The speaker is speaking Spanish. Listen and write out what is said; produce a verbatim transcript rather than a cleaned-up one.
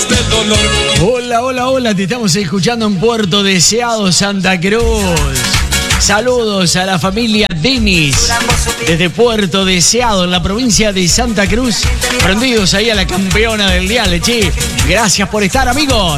del dolor. Hola, hola, hola, te estamos escuchando en Puerto Deseado, Santa Cruz. Saludos a la familia Denis desde Puerto Deseado, en la provincia de Santa Cruz. Prendidos ahí a la campeona del dial, che. Gracias por estar, amigos.